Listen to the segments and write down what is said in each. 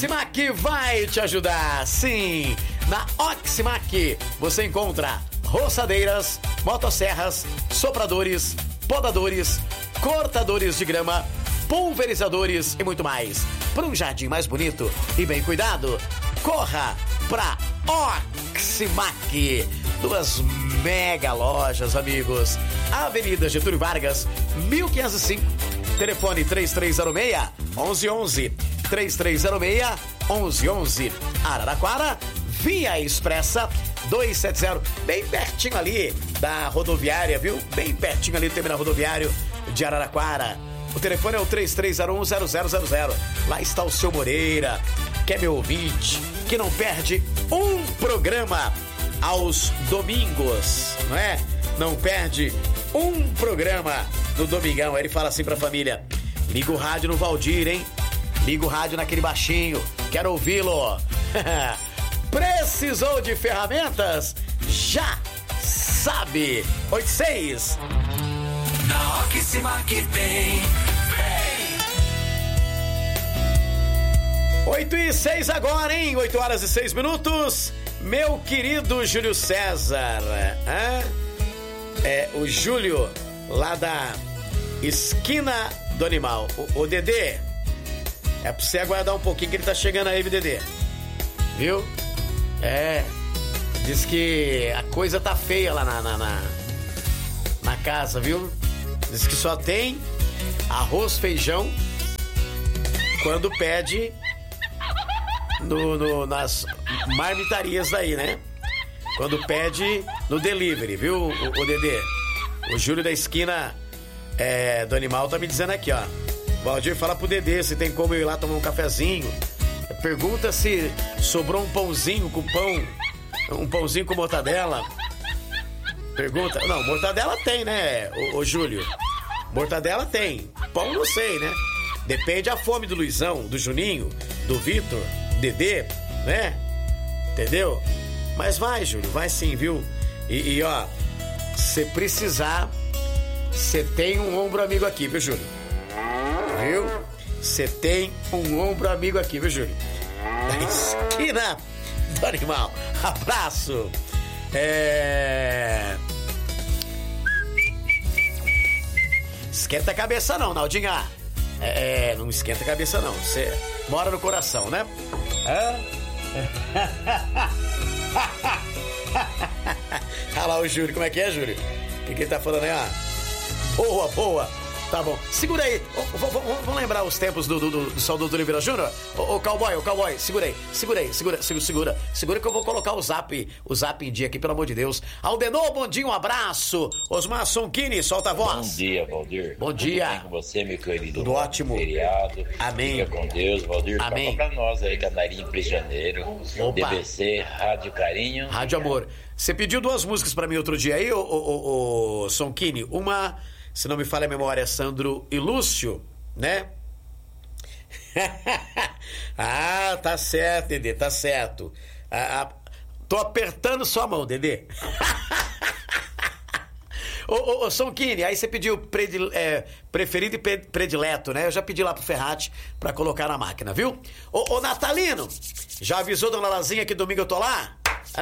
Oximac vai te ajudar, sim! Na Oximac você encontra roçadeiras, motosserras, sopradores, podadores, cortadores de grama, pulverizadores e muito mais. Para um jardim mais bonito e bem cuidado, corra pra Oximac. 2 mega lojas, amigos. Avenida Getúlio Vargas, 1505. Telefone 3306-1111. 3306-1111. Araraquara, Via Expressa 270. Bem pertinho ali da rodoviária, viu? Bem pertinho ali do terminal rodoviário de Araraquara. O telefone é o 3301-0000. Lá está o seu Moreira, que é meu ouvinte, que não perde um programa aos domingos, não é? Não perde um programa no domingão. Aí ele fala assim pra família: liga o rádio no Valdir, hein? Liga o rádio naquele baixinho, quero ouvi-lo. Precisou de ferramentas? Já sabe. 86. Na Oximac vem. 8:06 agora, hein? 8h06. Meu querido Júlio César. É o Júlio, lá da esquina do animal. O Dedê, é pra você aguardar um pouquinho que ele tá chegando aí, Dedê. Viu? Diz que a coisa tá feia lá na casa, viu? Diz que só tem arroz, feijão quando pede nas marmitarias daí, né? Quando pede no delivery, viu, o Dedê? O Júlio da esquina do animal tá me dizendo aqui, ó. Valdir, fala pro Dedê se tem como eu ir lá tomar um cafezinho. Pergunta se sobrou um pãozinho com pão, um pãozinho com mortadela. Pergunta. Não, mortadela tem, né, o Júlio? Mortadela tem. Pão não sei, né? Depende da fome do Luizão, do Juninho, do Vitor, Dedê, né? Entendeu? Mas vai, Júlio, vai sim, viu? E ó, se precisar, você tem um ombro amigo aqui, viu, Júlio? Viu? Você tem um ombro amigo aqui, viu, Júlio? Da esquina do animal. Abraço. Esquenta a cabeça não, Naldinha. Não esquenta a cabeça não. Você mora no coração, né? Olha lá o Júlio, como é que é, Júlio? O que ele tá falando aí, ó? Boa. Tá bom. Segura aí. Vamos lembrar os tempos do saudoso Oliveira Júnior? Ô, cowboy, segura aí. Segura que eu vou colocar o zap em dia aqui, pelo amor de Deus. Aldenor, bom dia, um abraço. Osmar Sonchini, solta a voz. Bom dia, Valdir. Bom dia. Tudo bem com você, meu querido? Tudo ótimo. Feriado. Amém. Fica com Deus, Valdir. Amém. Toca pra nós aí, Canarinho Prisioneiro. Opa. DBC, Rádio Carinho. Rádio Amor. Você pediu 2 músicas pra mim outro dia aí, ô Sonchini. Uma, se não me falha a memória, Sandro e Lúcio, né? Tá certo, Dedê, tá certo. Tô apertando sua mão, Dedê. Ô, Sonchini, aí você pediu preferido e predileto, né? Eu já pedi lá pro Ferrati pra colocar na máquina, viu? Ô, Natalino, já avisou Dona Lazinha que domingo eu tô lá?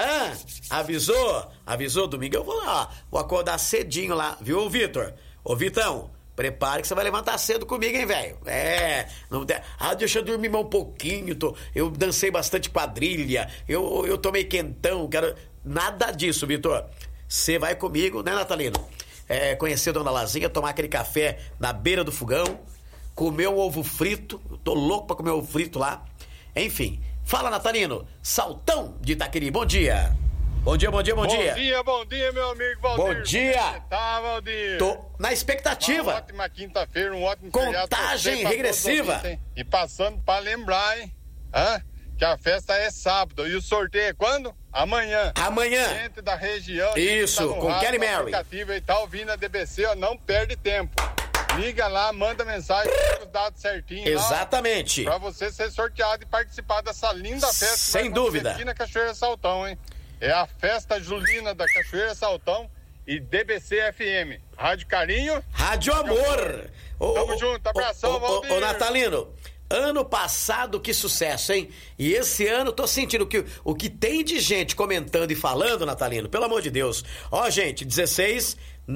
Avisou, domingo eu vou lá, vou acordar cedinho lá, viu, ô Vitor? Ô Vitão, prepare que você vai levantar cedo comigo, hein, velho? Deixa eu dormir mais um pouquinho, eu dancei bastante quadrilha, eu tomei quentão, nada disso, Vitor. Você vai comigo, né, Natalino? Conhecer a Dona Lazinha, tomar aquele café na beira do fogão, comer um ovo frito, eu tô louco pra comer ovo frito lá, enfim. Fala, Natalino, Saltão de Itaqueri, bom dia. Bom dia. Bom dia, meu amigo Valdir. Bom dia. Tá, Valdir? Tô na expectativa. Uma ótima quinta-feira, um ótimo contagem regressiva. E passando pra lembrar, hein? Que a festa é sábado. E o sorteio é quando? Amanhã. Gente da região. Isso, tá com Kelly Mary. E tá ouvindo a DBC, ó, não perde tempo. Liga lá, manda mensagem com os dados certinhos. Exatamente. Pra você ser sorteado e participar dessa linda festa. Sem dúvida. Aqui na Cachoeira Saltão, hein? É a festa julina da Cachoeira Saltão e DBC FM. Rádio Carinho. Rádio Amor. Tamo junto, abração, Valdir. Ô, Natalino, Ano passado, que sucesso, hein? E esse ano, tô sentindo que o que tem de gente comentando e falando, Natalino, pelo amor de Deus. Ó, gente, 16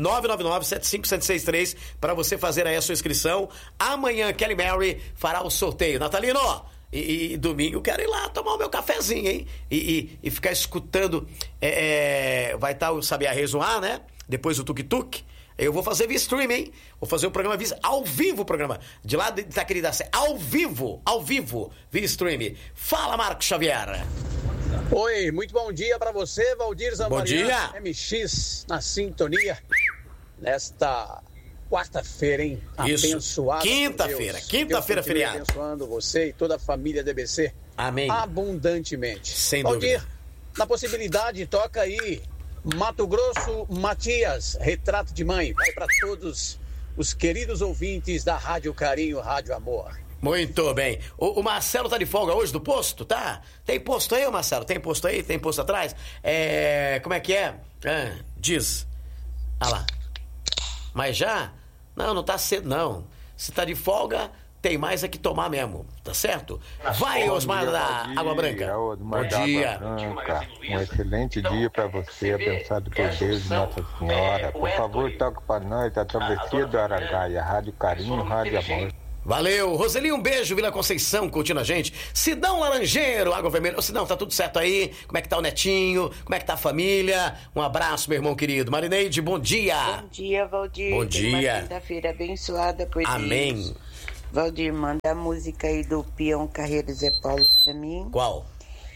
999-75-1063 para você fazer aí a sua inscrição. Amanhã, Kelly Mary fará o sorteio. Natalino, e domingo eu quero ir lá tomar o meu cafezinho, hein? E ficar escutando. Vai estar o Sabiá Rezoar, né? Depois o Tuk-Tuk. Eu vou fazer via stream, hein? Vou fazer o programa ao vivo, o programa. De lá de Itaquerida, ao vivo, via stream. Fala, Marcos Xavier. Oi, muito bom dia pra você, Valdir Zamarian. Bom dia. MX na sintonia. Nesta quarta-feira, hein? Isso. Abençoada. Quinta-feira, feriado. Abençoando você e toda a família DBC. Amém. Abundantemente. Sem Valdir, dúvida. na possibilidade, toca aí Mato Grosso, Matias, Retrato de Mãe. Vai para todos os queridos ouvintes da Rádio Carinho, Rádio Amor. Muito bem. O Marcelo tá de folga hoje do posto, tá? Tem posto aí, Marcelo? Tem posto aí? Tem posto atrás? Como é que é? Diz. Ah lá. Mas já? Não tá cedo, não. Se tá de folga, tem mais é que tomar mesmo, tá certo? Vai, Osmar da Água Branca. Bom dia. Um excelente dia para você, abençoado por Deus e Nossa Senhora. Por favor, toque para nós a Travessia do Aragaia, Rádio Carinho, Rádio Amor. Valeu. Roseli, um beijo, Vila Conceição, curtindo a gente. Sidão Laranjeiro, Água Vermelha. Ô, Sidão, tá tudo certo aí? Como é que tá o netinho? Como é que tá a família? Um abraço, meu irmão querido. Marineide, bom dia. Bom dia, Valdir. Bom dia. Uma quinta-feira abençoada por Deus. Amém. Valdir, manda a música aí do Peão Carreiro Zé Paulo pra mim. Qual?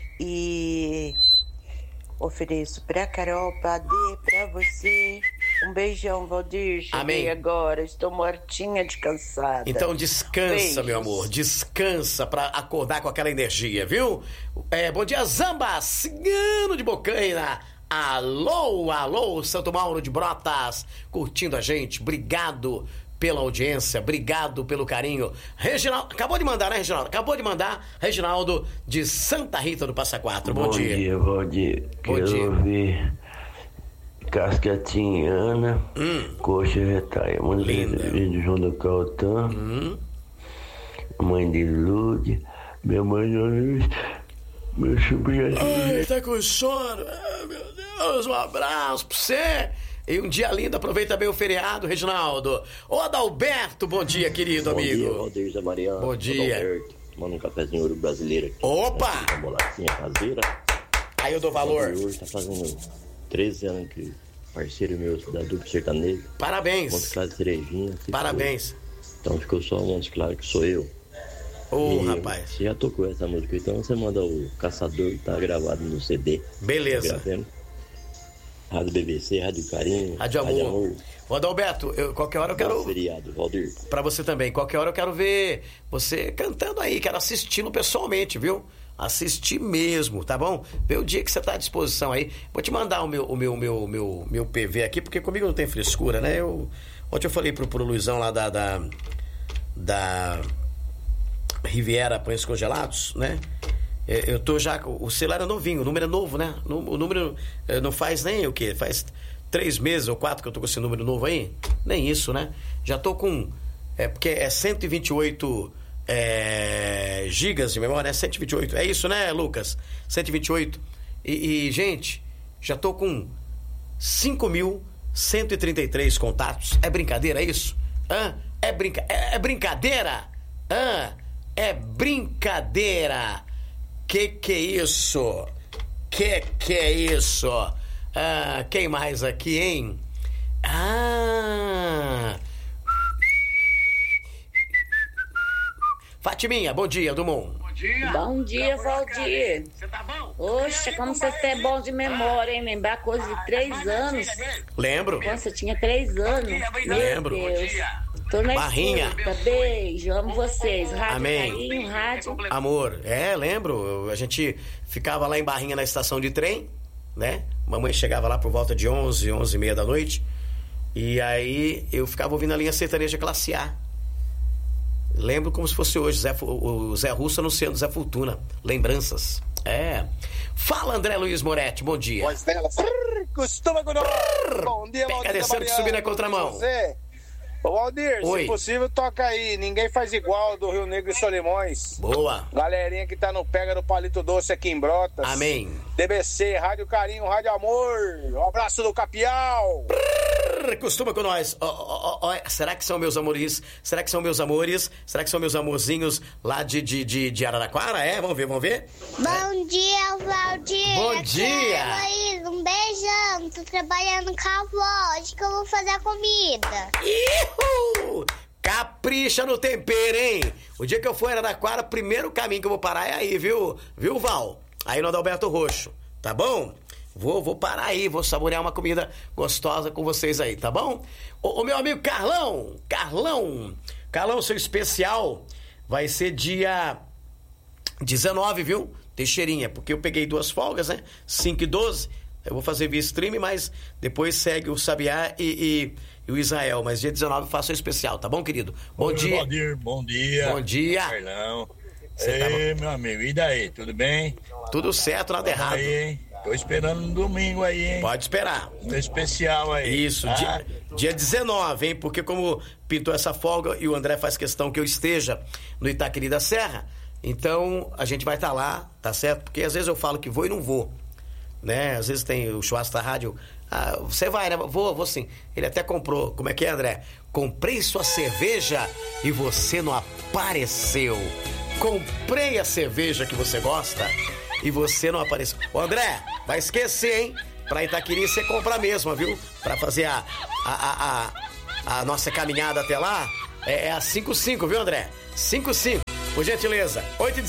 E ofereço pra Carol, pra Dê, pra você. Um beijão, Valdir. Cheguei Amém. agora, estou mortinha de cansada. Então descansa, Beijos. meu amor. Descansa pra acordar com aquela energia, viu? Bom dia, Zamba, Cigano de Bocaina. Alô, Santo Mauro de Brotas, curtindo a gente. Obrigado pela audiência, obrigado pelo carinho. Reginaldo, acabou de mandar, né, Reginaldo? Acabou de mandar, Reginaldo de Santa Rita do Passa Quatro. Bom dia. Bom dia, Valdir. Quero ouvir Cascatinha Ana, Coxa Retaia, mãe de João do Caltã, mãe de Lude, minha mãe de Luiz, meu sobrinho. Ai, tá com sono. Ai, meu Deus, um abraço pra você. E um dia lindo, aproveita bem o feriado, Reginaldo. Ô, Adalberto, bom dia, querido amigo. Bom dia, Valdir Zamarian. Bom dia. Adalberto, manda um cafezinho ouro brasileiro aqui. Opa! Uma bolachinha caseira. Aí eu dou valor. Hoje tá fazendo 13 anos que parceiro meu da dupla sertanejo. Parabéns. Montes Claros Cerejinha. Parabéns. Então ficou só Montes Claros, que sou eu. Rapaz. Você já tocou essa música, então você manda o Caçador, tá gravado no CD. Beleza. Tá Rádio BBC, Rádio Carinho, Rádio Amor. Ô, Adalberto, qualquer hora eu quero... feriado, Valdir. Pra você também, qualquer hora eu quero ver você cantando aí, quero assisti-lo pessoalmente, viu? Assistir mesmo, tá bom? Vê o dia que você tá à disposição aí. Vou te mandar o meu PV aqui, porque comigo não tem frescura, né? Ontem eu falei pro Luizão lá da Riviera Pães Congelados, né? Eu tô já... O celular é novinho, o número é novo, né? O número não faz nem o quê? Faz 3 meses ou 4 que eu tô com esse número novo aí? Nem isso, né? Já tô com... porque é 128 gigas de memória, 128. É isso, né, Lucas? 128. E gente, já tô com 5.133 contatos. É brincadeira isso? É brincadeira? É brincadeira? Que é isso? Que é isso? Quem mais aqui, hein? Fatiminha, bom dia, Dumont. Bom dia, Valdir. Você tá bom? Oxa, como você é bom de memória, hein? Lembrar coisa de 3 anos. Lembro. Quando você tinha 3 anos. Lembro. Meu Deus. Tô na Barrinha. escuta. Beijo, amo vocês. Rádio Amém. Carinho, rádio... Amor, lembro. A gente ficava lá em Barrinha na estação de trem, né? Mamãe chegava lá por volta de 11h30 da noite. E aí eu ficava ouvindo a linha sertaneja classe A. Lembro como se fosse hoje, o Zé Russo anunciando Zé Fortuna. Lembranças. Fala, André Luiz Moretti, bom dia. Voz dela, costuma com nós. Bom dia, Pega descendo que subir na contramão. Ô, Valdir, Oi. se possível, toca aí. Ninguém faz igual do Rio Negro e Solimões. Boa. Galerinha que tá no Pega do Palito Doce aqui em Brotas. Amém. DBC, Rádio Carinho, Rádio Amor. Um abraço do Capial. Costuma com nós. Será que são meus amores? Será que são meus amores? Será que são meus amorzinhos lá de Araraquara? É? Vamos ver. Bom dia, Valdir. Bom dia. Heloísa, um beijão. Tô trabalhando com a avó. Acho que eu vou fazer a comida. Ihu! Capricha no tempero, hein? O dia que eu for em Araraquara, o primeiro caminho que eu vou parar é aí, viu? Viu, Val? Aí no Adalberto Roxo, tá bom? Vou parar aí, vou saborear uma comida gostosa com vocês aí, tá bom? O meu amigo Carlão, seu especial vai ser dia 19, viu? Teixeirinha, porque eu peguei 2 folgas, né? 5 e 12, eu vou fazer via stream, mas depois segue o Sabiá e o Israel, mas dia 19 eu faço o especial, tá bom, querido? Bom dia. Valdir, bom dia. Bom dia. Carlão. Ei, meu amigo, e daí, tudo bem? Tudo certo, nada errado. Aí, hein? Tô esperando no domingo aí, hein? Pode esperar. Tô especial aí. Isso, dia 19, hein? Porque como pintou essa folga e o André faz questão que eu esteja no Itaqueri da Serra, então a gente vai estar lá, tá certo? Porque às vezes eu falo que vou e não vou, né? Às vezes tem o churrasco da rádio. Ah, você vai, né? Vou sim. Ele até comprou. Como é que é, André? Comprei sua cerveja e você não apareceu. Comprei a cerveja que você gosta e você não apareceu. Ô, André, vai esquecer, hein? Pra Itaqueri você compra mesmo, viu? Pra fazer a nossa caminhada até lá, é a 5-5, viu, André? 5-5, por gentileza. 8h19.